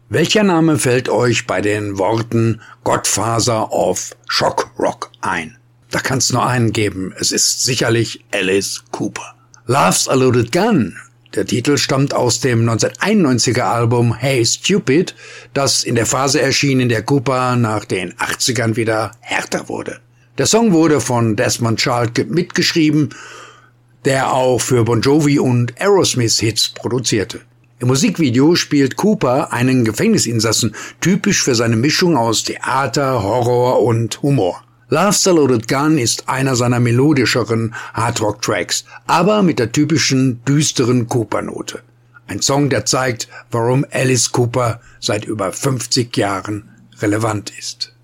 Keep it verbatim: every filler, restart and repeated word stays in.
Welcher Name fällt euch bei den Worten Godfather of Shock Rock ein? Da kann es nur einen geben. Es ist sicherlich Alice Cooper. Love's a Loaded Gun. Der Titel stammt aus dem neunzehnhunderteinundneunziger Album Hey Stupid, das in der Phase erschien, in der Cooper nach den achtzigern wieder härter wurde. Der Song wurde von Desmond Child mitgeschrieben, der auch für Bon Jovi und Aerosmith Hits produzierte. Im Musikvideo spielt Cooper einen Gefängnisinsassen, typisch für seine Mischung aus Theater, Horror und Humor. Love's a Loaded Gun ist einer seiner melodischeren Hardrock-Tracks, aber mit der typischen düsteren Cooper-Note. Ein Song, der zeigt, warum Alice Cooper seit über fünfzig Jahren relevant ist.